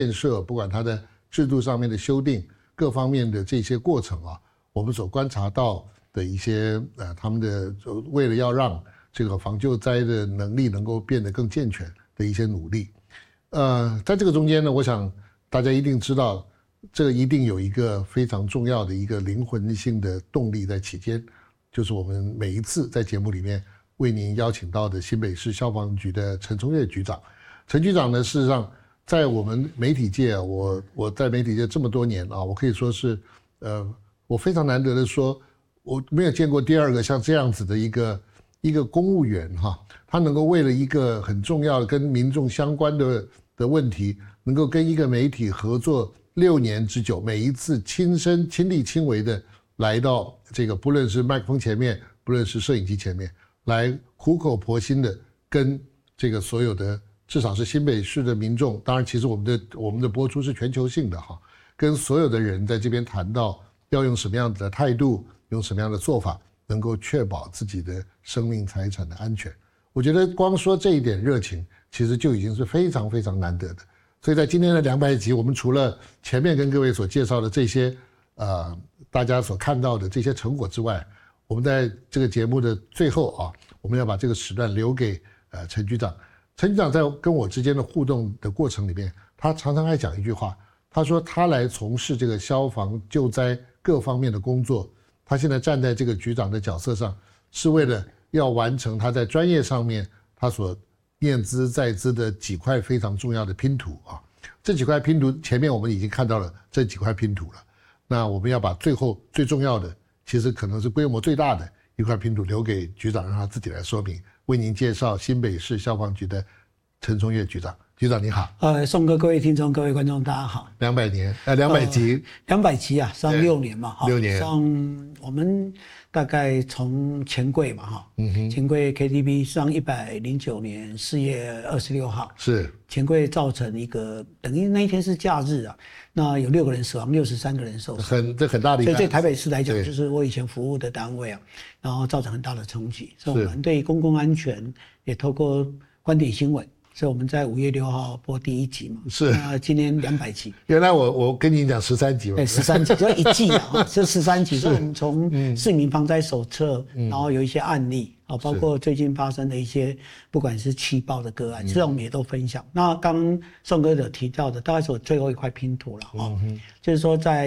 建设，不管它的制度上面的修订，各方面的这些过程啊，我们所观察到的一些他们的为了要让这个防救灾的能力能够变得更健全的一些努力。在这个中间呢，我想大家一定知道，这个一定有一个非常重要的一个灵魂性的动力在其间，就是我们每一次在节目里面为您邀请到的新北市消防局的陈崇岳局长。陈局长呢，事实上在我们媒体界，我在媒体界这么多年啊，我可以说是我非常难得的说，我没有见过第二个像这样子的一个公务员哈，他能够为了一个很重要的跟民众相关的问题，能够跟一个媒体合作6年之久，每一次亲力亲为的来到这个，不论是麦克风前面，不论是摄影机前面，来苦口婆心的跟这个所有的至少是新北市的民众，当然其实我们的播出是全球性的哈，跟所有的人在这边谈到要用什么样子的态度，用什么样的做法，能够确保自己的生命财产的安全。我觉得光说这一点热情，其实就已经是非常非常难得的。所以在今天的200集，我们除了前面跟各位所介绍的这些大家所看到的这些成果之外，我们在这个节目的最后啊，我们要把这个时段留给陈局长。陈局长在跟我之间的互动的过程里面，他常常爱讲一句话，他说他来从事这个消防救灾各方面的工作，他现在站在这个局长的角色上，是为了要完成他在专业上面他所念兹在兹的几块非常重要的拼图啊。这几块拼图前面我们已经看到了这几块拼图了，那我们要把最后最重要的，其实可能是规模最大的一块拼图留给局长，让他自己来说明。为您介绍新北市消防局的陈崇岳局长。局长你好。 宋哥，各位听众，各位观众，大家好。 200年，200集 ，200集啊，上6年嘛，哈， 6年。 上我们大概从钱柜嘛，哈，钱柜 KTV 上109年4月26号， 是钱柜造成一个等于那一天是假日啊，那有6个人死亡，63个人受伤， 这很大的一个， 所以对台北市来讲，就是我以前服务的单位啊，然后造成很大的冲击，所以我们对公共安全也透过观点新闻。所以我们在5月6号播第1集嘛， 是。 那今年200集。 原来我跟你讲13集嘛， 对，13集就1季啊，这13集。我们从市民防灾手册，然后有一些案例啊，包括最近发生的一些，不管是气爆的个案，这种我们也都分享。那刚刚宋哥有提到的，大概是我最后一块拼图了哈，就是说在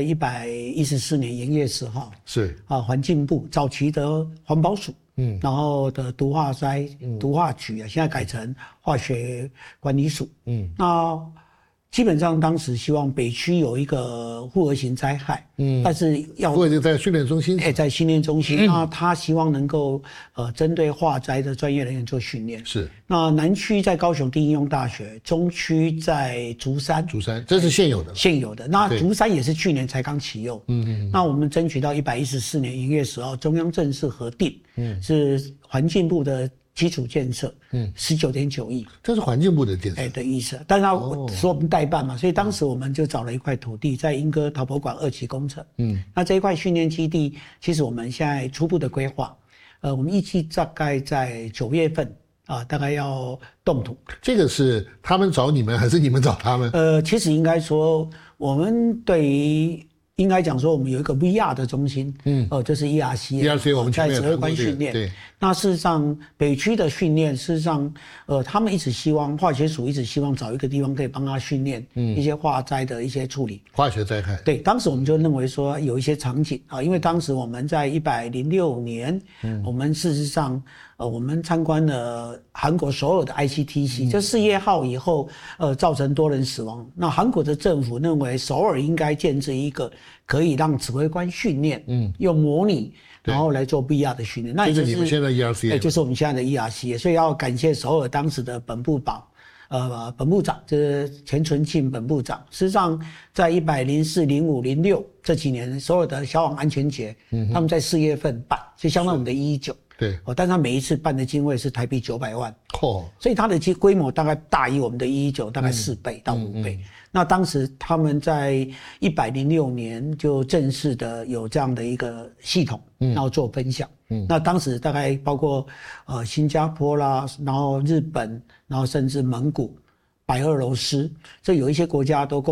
114年元月10号是啊，环境部早期的环保署。然后的毒化灾、毒化局啊，现在改成化学管理署。那基本上当时希望北区有一个复合型灾害，但是要复合型在训练中心， 在训练中心，那他希望能够针对化灾的专业人员做训练。 是。那南区在高雄第一应用大学，中区在竹山， 这是现有的。 那竹山也是去年才刚启用。那我们争取到114年1月10号，中央正式核定，是环境部的基础建设，19.9亿， 这是环境部的建设， 的意思。但是他说我们代办嘛，所以当时我们就找了一块土地，在莺歌陶博馆2期工程。那这一块训练基地，其实我们现在初步的规划，我们预计大概在9月份啊，大概要动土。 这个是他们找你们，还是你们找他们？ 其实应该说，我们对于应该讲说，我们有一个 VR 的中心，就是 ERC， 我们在指挥官训练。对，那事实上北区的训练，事实上，他们一直希望化学署一直希望找一个地方可以帮他训练一些化灾的一些处理， 化学灾害。 对，当时我们就认为说有一些场景啊，因为当时我们在106年，我们事实上。我们参观了韩国首尔的 ICTC，就4月号以后，造成多人死亡。那韩国的政府认为首尔应该建置一个可以让指挥官训练，用模拟，然后来做 VR 的训练。那也就是你们现在 ERC， 就是我们现在的 ERC， 所以要感谢首尔当时的本部长，就是钱纯庆本部长。事实上，在104、05、06这几年，首尔的消防安全节，他们在4月份办，就相当于我们的119。 对， 但他每一次办的经费是台币900万， 所以它的规模大概大于我们的119大概4倍到5倍。那当时他们在106年就正式的有这样的一个系统，然后做分享。那当时大概包括新加坡啦，然后日本，然后甚至蒙古、白俄罗斯，这有一些国家都共